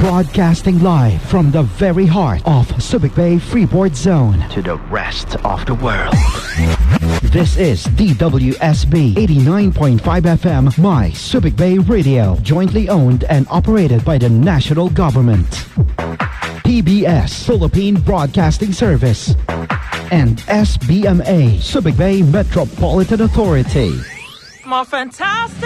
Broadcasting live from the very heart of Subic Bay Freeport Zone to the rest of the world. This is DWSB 89.5 FM, My Subic Bay Radio, jointly owned and operated by the national government. PBS, Philippine Broadcasting Service, and SBMA, Subic Bay Metropolitan Authority. My fantastic